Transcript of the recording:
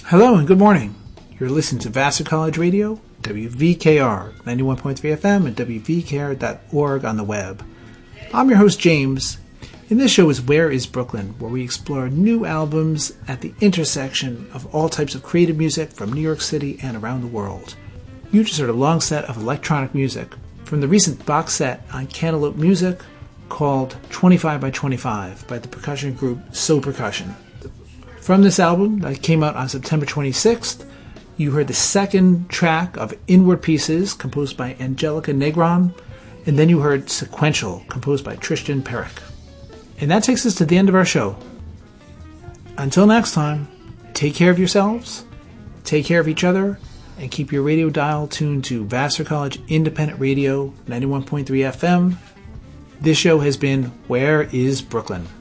Hello and good morning. You're listening to Vassar College Radio, WVKR 91.3 FM and WVKR.org on the web. I'm your host James, and this show is Where is Brooklyn, where we explore new albums at the intersection of all types of creative music from New York City and around the world. You just heard a long set of electronic music from the recent box set on Cantaloupe Music called 25 by 25 by the percussion group So Percussion. From this album that came out on September 26th, you heard the second track of Inward Pieces, composed by Angelica Negron, and then you heard Sequential, composed by Tristan Peric. And that takes us to the end of our show. Until next time, take care of yourselves, take care of each other, and keep your radio dial tuned to Vassar College Independent Radio 91.3 FM. This show has been Where is Brooklyn?